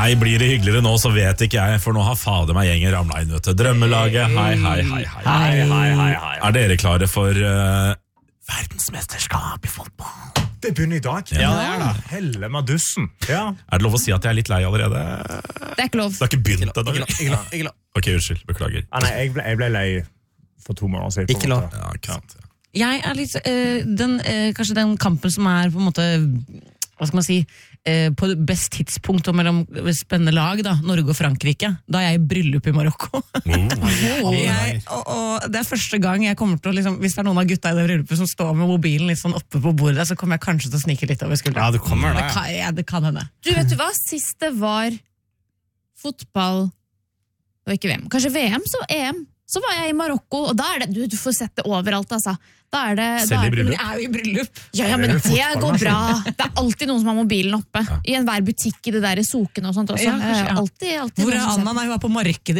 Nei, blir det hyggeligere nå, så vet ikke jeg, for nå har fader meg gjengen ramlet inn, vet du. Drømmelaget, hei. Er dere klare for verdensmesterskap i fotball? Det begynner i dag. Ja, det er det. Helle Madussen. Ja. Er det lov å si at jeg er litt lei allerede? Det er ikke lov. Det har ikke begynt ennå. Ikke lov. Ok, unnskyld, beklager. Nei, jeg ble lei for 2 måneder siden. Ikke lov. Ja, ikke sant. Jeg er litt kanskje den kampen som er på en måte, hva skal man si, på best tidspunkt mellom spennende lag, da, Norge og Frankrike. Da er jeg i bryllup i Marokko. Og det er første gang jeg kommer til å, liksom, hvis det er noen av gutta i det bryllupet som står med mobilen litt sånn oppe på bordet, så kommer jeg kanskje til å snike litt over skulderen. Ja, du kommer da. Det kan hende. Du, vet du hva? Sist det var fotball, det var ikke VM, kanskje VM, så EM, så var jeg i Marokko, og da er det, du får sett det overalt, altså. Da er det, selv i bryllup? Men jeg er jo i bryllup. Ja, men det går bra. Det er alltid noen som har mobilen oppe. I enhver butikk i det der soken og sånt også. Ja. Alltid Hvor er Anna? Nei, hun var på markedet.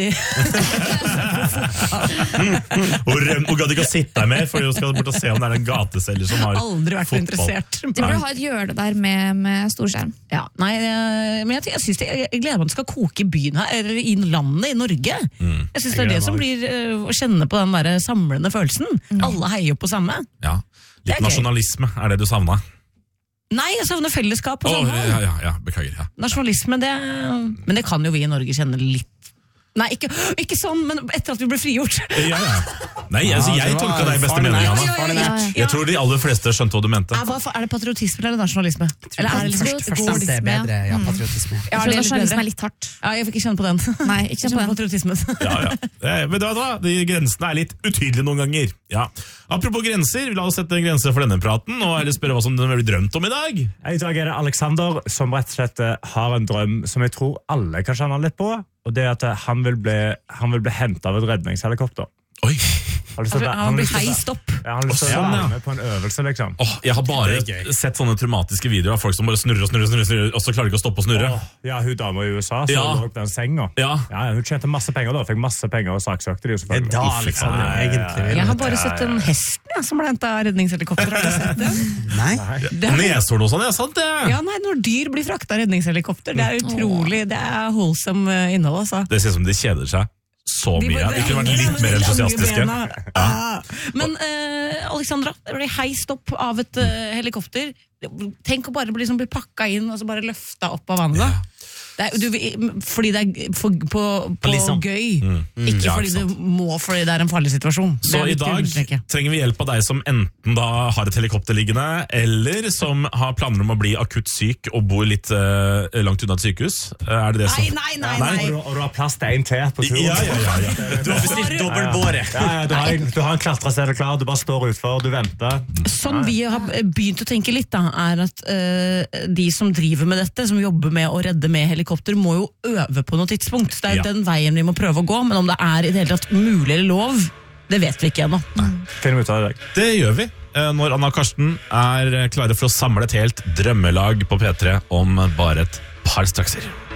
Hun gadd ikke å sitte der mer, for hun skal bort og se om det er en gateselger som har aldri vært fotball. interessert. De burde ha et hjørne der med storskjerm. Ja, nei, men jeg synes jeg gleder meg til å skal koke i byen her, eller i landet, i Norge. Jeg synes det er det som blir å kjenne på den der samlende følelsen. Alle heier på sammen. Ja, litt nasjonalisme er det du savnet. Nei, jeg savner fellesskap og sånn. Ja, beklager. Ja. Nasjonalisme, men det kan jo vi i Norge kjenne litt. Nei, ikke sånn, men etter at vi ble frigjort. Ja. Nei, altså, jeg tolka deg i beste mening, Anna. Jeg tror de aller fleste skjønte hva du mente. Er det patriotisme eller nasjonalisme? Eller er det liksom Først det er bedre, ja, patriotisme. Jeg tror nasjonalisme er litt hardt. Ja, jeg fikk ikke kjenne på den. Nei, ikke kjenne på patriotismen. Ja. Men da, de grensene er litt utydelige noen ganger. Ja. Apropos grenser, la oss sette en grense for denne praten, og eller spørre hva som den blir drømt om i dag. I dag er det Alexander som rett og slett har en drøm som jeg tror alle kan kjenne litt på, og det er at han vil bli hentet av et redningshelikopter. Oi. Han blir heist opp. Ja, han har lyst til å være med på en øvelse, liksom. Jeg har bare sett sånne traumatiske videoer av folk som bare snurrer, og så klarer de ikke å stoppe å snurre. Ja, hun dama i USA som lå på den senga. Ja, hun tjente masse penger da, fikk masse penger og saksøkte de jo selvfølgelig. Det er da Alexander egentlig vil. Jeg har bare sett en hesten som ble hentet av redningshelikopter. Har du sett det? Nei. Neshorn og sånn, jeg sant det? Ja, nei, når dyr blir fraktet av redningshelikopter, det er utrolig, det er wholesome innhold, altså. Det ser ut som de kjeder seg så mye. De kunne vært litt mer entusiastiske. Men Alexandra, det ble heist opp av et helikopter. Tenk å bare bli pakka inn og så bare løfta opp av vannet da. Fordi det er på liksom. Gøy, ikke fordi du må, fordi det er en farlig situasjon. Så i dag trenger vi hjelp av deg som enten da har et helikopter liggende, eller som har planer om å bli akutt syk og bor litt langt unna et sykehus. Er det det som... Nei. Og du har plass til en til på turen. Ja. Du har bestilt dobbeltbåre. Du har en klatresele klar, du bare står utfor, du venter. Sånn vi har begynt å tenke litt da, er at de som driver med dette, som jobber med å redde med helikopter, må jo øve på noe tidspunkt. Det er den veien vi må prøve å gå, men om det er i det hele tatt mulig eller lov, det vet vi ikke ennå. Finner vi ut av det i dag. Det gjør vi når Anna og Karsten er klare for å samle et helt drømmelag på P3 om bare et par strakser.